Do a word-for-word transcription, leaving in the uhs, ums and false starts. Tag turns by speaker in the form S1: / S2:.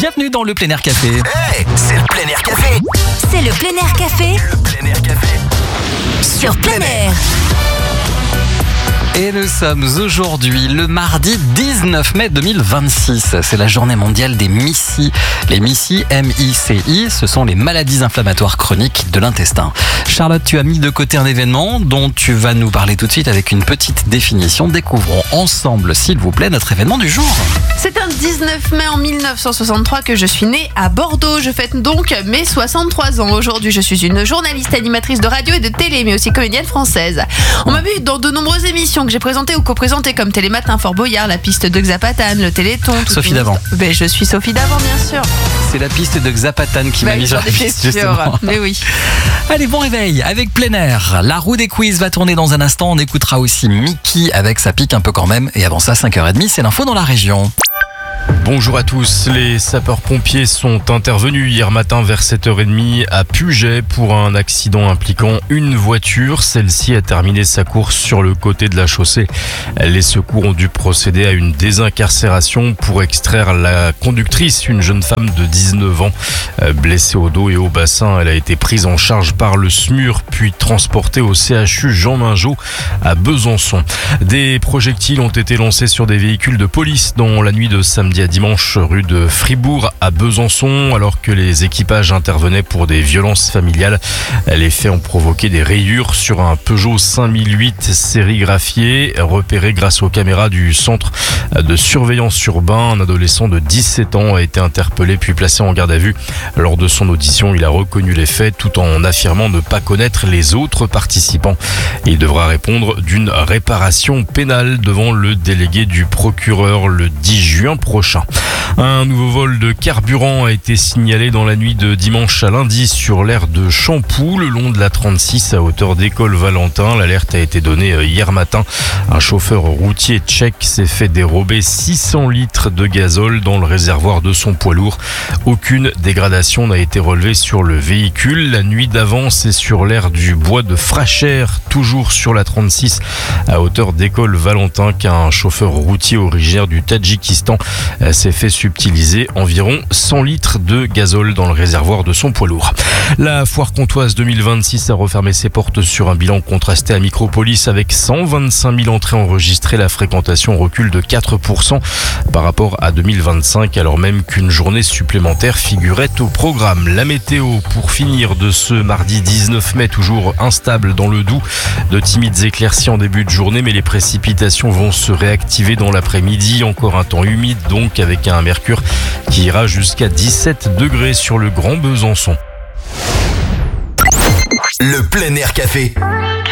S1: Bienvenue dans le Plein Air Café.
S2: Hey, c'est le Plein Air Café.
S3: C'est le Plein Air Café
S2: Le Plein Air Café
S3: sur Plein Air.
S1: Et nous sommes aujourd'hui le mardi dix-neuf mai deux mille vingt-six. C'est la journée mondiale des M I C I. Les M I C I, M I C I, ce sont les maladies inflammatoires chroniques de l'intestin. Charlotte, tu as mis de côté un événement dont tu vas nous parler tout de suite avec une petite définition. Découvrons ensemble, s'il vous plaît, notre événement du jour.
S4: C'est un dix-neuf mai en mille neuf cent soixante-trois que je suis née à Bordeaux. Je fête donc mes soixante-trois ans. Aujourd'hui, je suis une journaliste animatrice de radio et de télé, mais aussi comédienne française. On m'a vu dans de nombreuses émissions que j'ai présentées ou co-présentées comme Télématin, Fort Boyard, La Piste de Xapatane, le Téléthon.
S1: Sophie Davant.
S4: Ben, je suis Sophie Davant, bien sûr.
S1: C'est la piste de Xapatane qui
S4: Bah,
S1: m'a mis sur la piste,
S4: sûr.
S1: justement.
S4: Mais oui.
S1: Allez, bon réveil avec Plein Air. La roue des quiz va tourner dans un instant. On écoutera aussi Mickey avec sa pique un peu quand même. Et avant ça, cinq heures trente, c'est l'info dans la région.
S5: Bonjour à tous, les sapeurs-pompiers sont intervenus hier matin vers sept heures trente à Puget pour un accident impliquant une voiture. Celle-ci a terminé sa course sur le côté de la chaussée. Les secours ont dû procéder à une désincarcération pour extraire la conductrice, une jeune femme de dix-neuf ans. Blessée au dos et au bassin, elle a été prise en charge par le S M U R puis transportée au C H U Jean Mingeot à Besançon. Des projectiles ont été lancés sur des véhicules de police dans la nuit de samedi à dimanche rue de Fribourg à Besançon alors que les équipages intervenaient pour des violences familiales. Les faits ont provoqué des rayures sur un Peugeot cinq mille huit sérigraphié repéré grâce aux caméras du centre de surveillance urbain. Un adolescent de dix-sept ans a été interpellé puis placé en garde à vue. Lors de son audition, il a reconnu les faits tout en affirmant ne pas connaître les autres participants. Il devra répondre d'une réparation pénale devant le délégué du procureur le dix juin prochain. Un nouveau vol de carburant a été signalé dans la nuit de dimanche à lundi sur l'aire de Champoux, le long de la trente-six à hauteur d'École Valentin. L'alerte a été donnée hier matin. Un chauffeur routier tchèque s'est fait dérober six cents litres de gazole dans le réservoir de son poids lourd. Aucune dégradation n'a été relevée sur le véhicule. La nuit d'avant, c'est sur l'aire du bois de Frachère, toujours sur la trente-six à hauteur d'École Valentin, qu'un chauffeur routier originaire du Tadjikistan s'est fait subtiliser environ cent litres de gazole dans le réservoir de son poids lourd. La foire comtoise deux mille vingt-six a refermé ses portes sur un bilan contrasté à Micropolis avec cent vingt-cinq mille entrées enregistrées. La fréquentation recule de quatre pour cent par rapport à deux mille vingt-cinq alors même qu'une journée supplémentaire figurait au programme. La météo pour finir de ce mardi dix-neuf mai, toujours instable dans le Doubs. De timides éclaircies en début de journée mais les précipitations vont se réactiver dans l'après-midi. Encore un temps humide donc avec un mercure qui ira jusqu'à dix-sept degrés sur le Grand Besançon.
S2: Le Plein Air Café